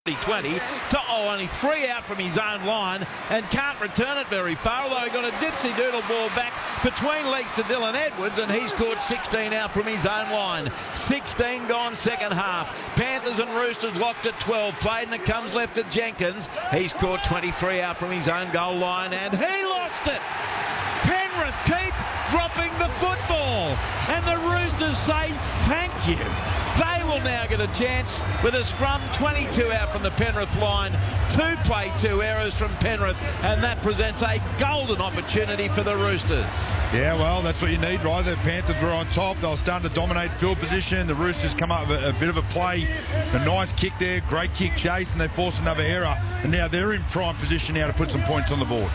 20 to only 3 out from his own line and can't return it very far, although he got a dipsy doodle ball back between legs to Dylan Edwards, and he's caught 16 out from his own line. 16 gone second half. Panthers and Roosters locked at 12. Played and it comes left to Jenkins. He's caught 23 out from his own goal line and he lost it. Penrith keep dropping the football and the Roosters say thank you. They will now get a chance with a scrum. 22 out from the Penrith line. 2 play, 2 errors from Penrith, and that presents a golden opportunity for the Roosters. Yeah, well, that's what you need, right? The Panthers were on top. They were starting to dominate field position. The Roosters come up with a bit of a play. A nice kick there, great kick chase, and they force another error. And now they're in prime position now to put some points on the board.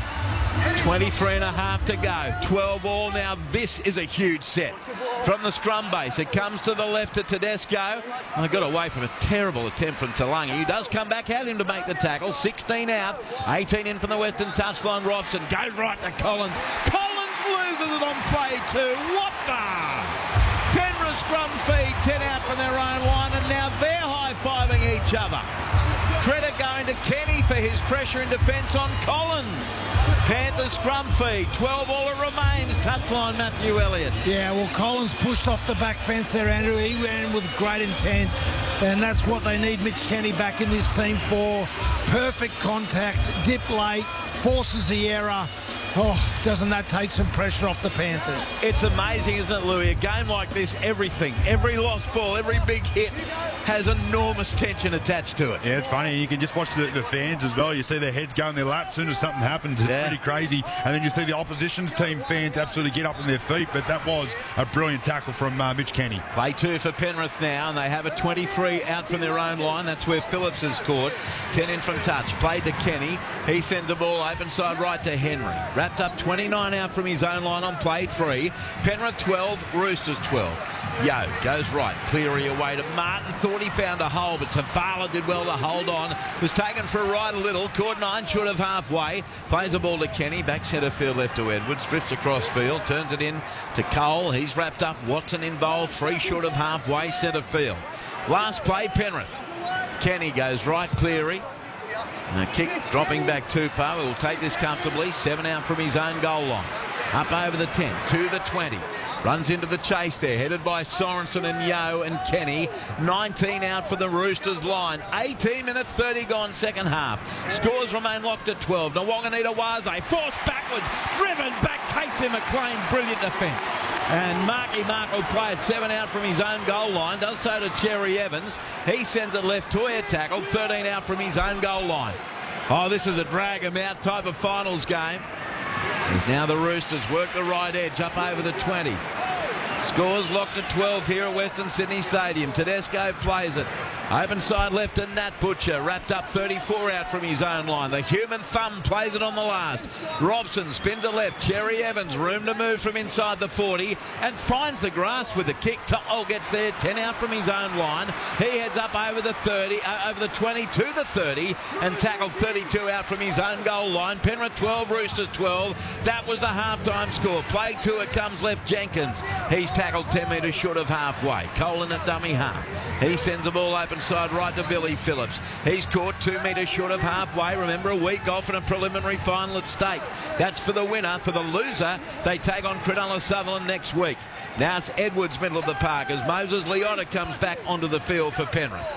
23 and a half to go. 12 all now. This is a huge set. From the scrum base, it comes to the left to Tedesco. I got away from a terrible attempt from Talangi. He does come back, has him to make the tackle. 16 out, 18 in from the western touchline. Robson goes right to Collins. Collins loses it on play 2. What the? Penrith scrum feed, 10 out from their own line, and now they're high-fiving each other. Credit going to Kenny for his pressure in defence on Collins. Panthers scrum feed, 12 all it remains. Touchline Matthew Elliott. Yeah, well, Collins pushed off the back fence there, Andrew. He ran with great intent, and that's what they need Mitch Kenny back in this team for. Perfect contact, dip late, forces the error. Oh, doesn't that take some pressure off the Panthers? It's amazing, isn't it, Louis? A game like this, everything, every lost ball, every big hit has enormous tension attached to it. Yeah, it's funny. You can just watch the fans as well. You see their heads go in their lap as soon as something happens. It's pretty crazy. And then you see the opposition's team fans absolutely get up on their feet. But that was a brilliant tackle from Mitch Kenny. Play 2 for Penrith now, and they have a 23 out from their own line. That's where Phillips has scored. 10 in from touch. Played to Kenny. He sends the ball open side right to Henry. Wrapped up 29 out from his own line on play 3. Penrith 12, Roosters 12. Yo goes right. Cleary away to Martin. Thought he found a hole, but Savala did well to hold on. Was taken for a ride a little. Caught 9 short of halfway. Plays the ball to Kenny. Back centre field left to Edwards. Drifts across field. Turns it in to Cole. He's wrapped up. Watson involved. 3 short of halfway. Centre field. Last play, Penrith. Kenny goes right. Cleary. And a kick dropping back Tupou. Will take this comfortably. 7 out from his own goal line. Up over the 10 to the 20. Runs into the chase there, headed by Sorensen and Yo and Kenny. 19 out for the Roosters line. 18 minutes 30 gone second half. Scores remain locked at 12. Nwanganita-Waze forced backwards, driven back. Casey McLean, brilliant defence. And Marky Mark will play it 7 out from his own goal line. Does so to Cherry Evans. He sends it left. Toya tackle. 13 out from his own goal line. Oh, this is a drag him out type of finals game. As now the Roosters work the right edge up over the 20. Scores locked at 12 here at Western Sydney Stadium. Tedesco plays it. Open side left to Nat Butcher. Wrapped up 34 out from his own line. The human thumb plays it on the last. Robson spin to left. Cherry Evans room to move from inside the 40 and finds the grass with the kick. To'o gets there. 10 out from his own line. He heads up over the 30, over the 20 to the 30 and tackled 32 out from his own goal line. Penrith 12, Roosters 12. That was the halftime score. Play 2, it comes left Jenkins. He's tackled 10 metres short of halfway. Cole in at dummy half. He sends the ball open side right to Billy Phillips. He's caught 2 metres short of halfway. Remember, a week off and a preliminary final at stake. That's for the winner. For the loser, they take on Cronulla Sutherland next week. Now it's Edwards middle of the park as Moses Leota comes back onto the field for Penrith.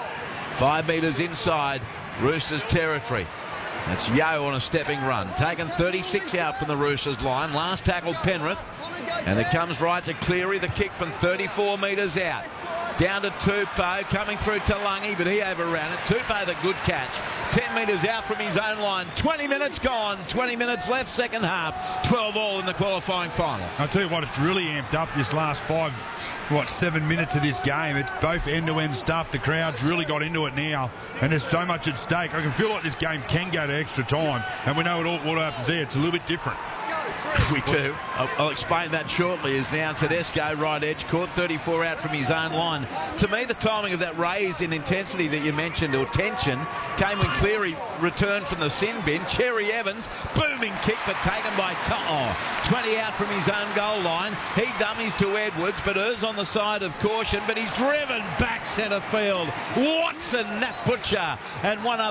5 metres inside Roosters territory. That's Yo on a stepping run. Taken 36 out from the Roosters line. Last tackle Penrith. And it comes right to Cleary. The kick from 34 metres out. Down to Tupou, coming through to Lungy, but he overran it. Tupou, the good catch. 10 metres out from his own line. 20 minutes gone. 20 minutes left, second half. 12 all in the qualifying final. I'll tell you what, it's really amped up this last 7 minutes of this game. It's both end-to-end stuff. The crowd's really got into it now, and there's so much at stake. I can feel like this game can go to extra time, and we know what happens there. It's a little bit different. We do. I'll explain that shortly. Is now Tedesco, right edge court, 34 out from his own line. To me, the timing of that raise in intensity that you mentioned, or tension, came when Cleary returned from the sin bin. Cherry Evans, booming kick, but taken by To'o. 20 out from his own goal line. He dummies to Edwards, but Er's on the side of caution, but he's driven back centre field. Watson, Nat Butcher, and one other.